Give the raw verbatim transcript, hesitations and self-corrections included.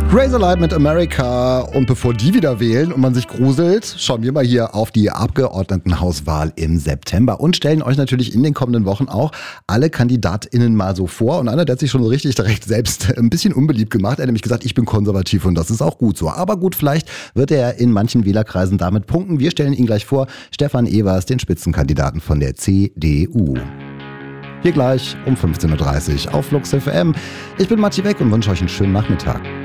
Razorlight mit America. Und bevor die wieder wählen und man sich gruselt, schauen wir mal hier auf die Abgeordnetenhauswahl im September und stellen euch natürlich in den kommenden Wochen auch alle KandidatInnen mal so vor. Und einer, der hat sich schon so richtig direkt selbst ein bisschen unbeliebt gemacht. Er hat nämlich gesagt, ich bin konservativ und das ist auch gut so. Aber gut, vielleicht wird er in manchen Wählerkreisen damit punkten. Wir stellen ihn gleich vor. Stefan Evers, den Spitzenkandidaten von der C D U. Hier gleich um fünfzehn Uhr dreißig auf Flux F M. Ich bin Matti Beck und wünsche euch einen schönen Nachmittag.